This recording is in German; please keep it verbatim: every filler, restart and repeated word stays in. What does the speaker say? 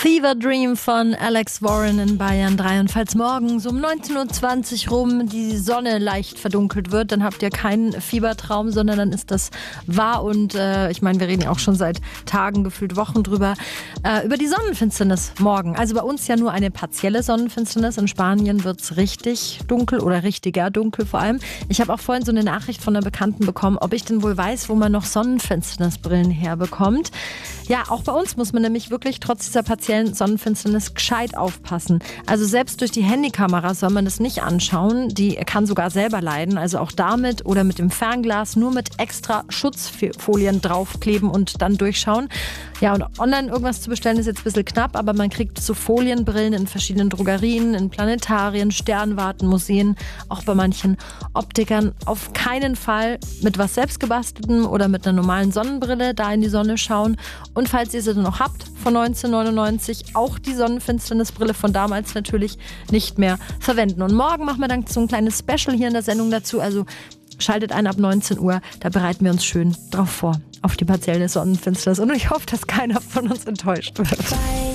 Fever Dream von Alex Warren in Bayern drei. Und falls morgens um neunzehn Uhr zwanzig rum die Sonne leicht verdunkelt wird, dann habt ihr keinen Fiebertraum, sondern dann ist das wahr. Und äh, ich meine, wir reden ja auch schon seit Tagen, gefühlt Wochen drüber, äh, über die Sonnenfinsternis morgen. Also bei uns ja nur eine partielle Sonnenfinsternis. In Spanien wird es richtig dunkel oder richtiger dunkel vor allem. Ich habe auch vorhin so eine Nachricht von einer Bekannten bekommen, ob ich denn wohl weiß, wo man noch Sonnenfinsternisbrillen herbekommt. Ja, auch bei uns muss man nämlich wirklich trotz dieser partiellen Sonnenfinsternis gescheit aufpassen. Also selbst durch die Handykamera soll man das nicht anschauen. Die kann sogar selber leiden. Also auch damit oder mit dem Fernglas nur mit extra Schutzfolien draufkleben und dann durchschauen. Ja, und online irgendwas zu bestellen ist jetzt ein bisschen knapp, aber man kriegt so Folienbrillen in verschiedenen Drogerien, in Planetarien, Sternwarten, Museen, auch bei manchen Optikern. Auf keinen Fall mit was selbstgebasteltem oder mit einer normalen Sonnenbrille da in die Sonne schauen. Und falls ihr sie noch habt, von neunzehnhundertneunundneunzig, auch die Sonnenfinsternisbrille von damals natürlich nicht mehr verwenden. Und morgen machen wir dann so ein kleines Special hier in der Sendung dazu. Also schaltet ein ab neunzehn Uhr, da bereiten wir uns schön drauf vor, auf die partielle Sonnenfinsternis. Und ich hoffe, dass keiner von uns enttäuscht wird.